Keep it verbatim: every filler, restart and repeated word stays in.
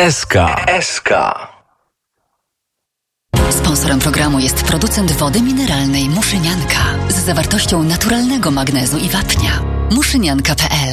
S K. S K. Sponsorem programu jest producent wody mineralnej Muszynianka z zawartością naturalnego magnezu i wapnia. muszynianka kropka p l.